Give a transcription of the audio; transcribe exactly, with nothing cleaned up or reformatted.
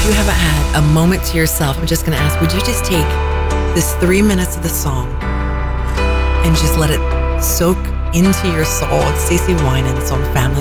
you haven't had a moment to yourself, I'm just going to ask, would you just take this three minutes of the song and just let it soak into your soul? It's Stacey Winans on Family